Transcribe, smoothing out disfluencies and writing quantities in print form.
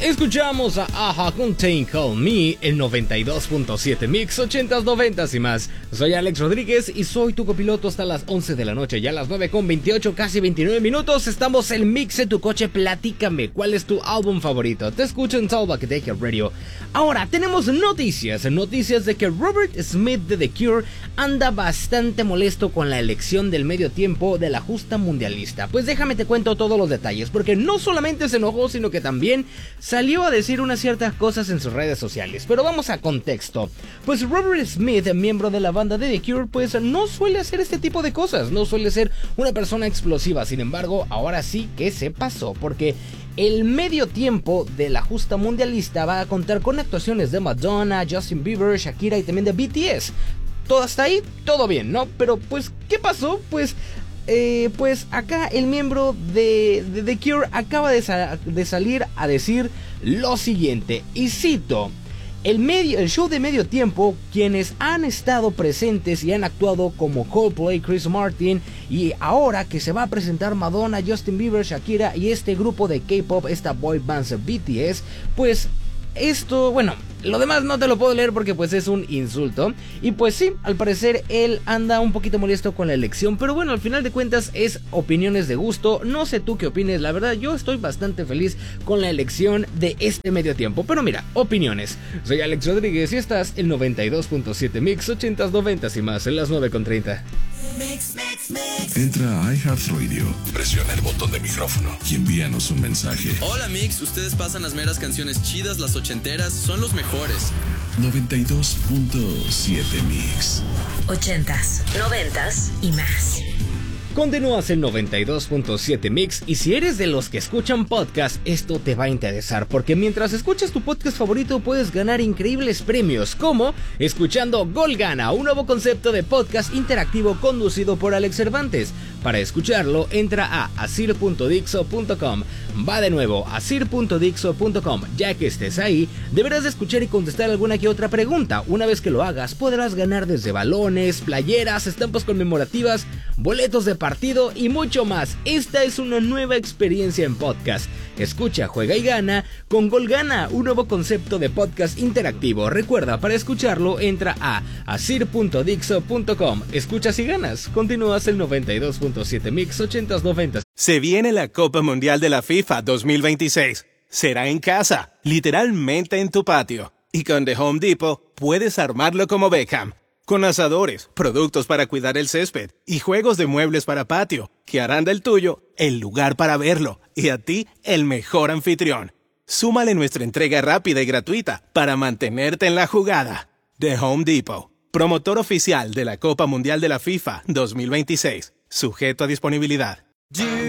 Escuchamos a Aja con Take Call Me, el 92.7 Mix, 80s, 90s y más. Soy Alex Rodríguez y soy tu copiloto hasta las 11 de la noche. Ya a las 9:28, casi 29 minutos, estamos en Mix de tu coche. Platícame, ¿cuál es tu álbum favorito? Te escucho en Talkback Radio. Ahora, tenemos noticias de que Robert Smith de The Cure anda bastante molesto con la elección del medio tiempo de la justa mundialista. Pues déjame te cuento todos los detalles, porque no solamente se enojó, sino que también salió a decir unas ciertas cosas en sus redes sociales. Pero vamos a contexto. Pues Robert Smith, miembro de la banda de The Cure, pues no suele hacer este tipo de cosas. No suele ser una persona explosiva. Sin embargo, ahora sí que se pasó, porque el medio tiempo de la justa mundialista va a contar con actuaciones de Madonna, Justin Bieber, Shakira y también de BTS. Todo hasta ahí, todo bien, ¿no? Pero pues, ¿qué pasó? Pues acá el miembro de The Cure acaba de salir a decir lo siguiente, y cito: el show de medio tiempo, quienes han estado presentes y han actuado como Coldplay, Chris Martin, y ahora que se va a presentar Madonna, Justin Bieber, Shakira y este grupo de K-pop, esta boy band BTS, pues esto, bueno, lo demás no te lo puedo leer porque pues es un insulto. Y pues sí, al parecer él anda un poquito molesto con la elección, pero bueno, al final de cuentas es opiniones de gusto. No sé tú qué opines, la verdad yo estoy bastante feliz con la elección de este medio tiempo. Pero mira, opiniones. Soy Alex Rodríguez y estás en 92.7 Mix, 80s, 90s y más, en las 9:30. Entra a iHeartRadio, presiona el botón de micrófono y envíanos un mensaje. Hola Mix, ustedes pasan las meras canciones chidas, las ochenteras, son los mejores. 92.7 Mix. 80s, 90s y más. Continúas en 92.7 Mix y si eres de los que escuchan podcast, esto te va a interesar porque mientras escuchas tu podcast favorito puedes ganar increíbles premios como escuchando Gol Gana, un nuevo concepto de podcast interactivo conducido por Alex Cervantes. Para escucharlo entra a asir.dixo.com. Va de nuevo, asir.dixo.com. Ya que estés ahí, deberás de escuchar y contestar alguna que otra pregunta. Una vez que lo hagas, podrás ganar desde balones, playeras, estampas conmemorativas, boletos de partido y mucho más. Esta es una nueva experiencia en podcast. Escucha, juega y gana con Gol Gana, un nuevo concepto de podcast interactivo. Recuerda, para escucharlo entra a asir.dixo.com. Escuchas y ganas. Continúas el 92.7 Mix, 80s, 90s. Se viene la Copa Mundial de la FIFA 2026. Será en casa, literalmente en tu patio. Y con The Home Depot puedes armarlo como Beckham. Con asadores, productos para cuidar el césped y juegos de muebles para patio, que harán del tuyo el lugar para verlo y a ti el mejor anfitrión. Súmale nuestra entrega rápida y gratuita para mantenerte en la jugada. The Home Depot, promotor oficial de la Copa Mundial de la FIFA 2026. Sujeto a disponibilidad.